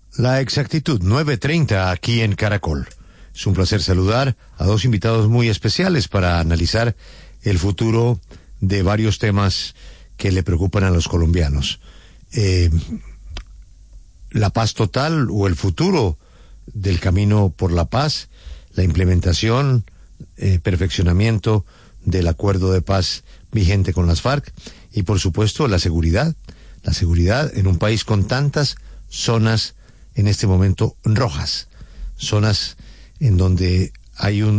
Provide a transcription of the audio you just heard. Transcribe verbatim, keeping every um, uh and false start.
La exactitud, nueve treinta aquí en Caracol. Es un placer saludar a dos invitados muy especiales para analizar el futuro de varios temas que le preocupan a los colombianos. Eh, la paz total o el futuro del camino por la paz, la implementación, eh, perfeccionamiento del acuerdo de paz vigente con las FARC y por supuesto la seguridad, la seguridad en un país con tantas zonas en este momento rojas, zonas en donde hay un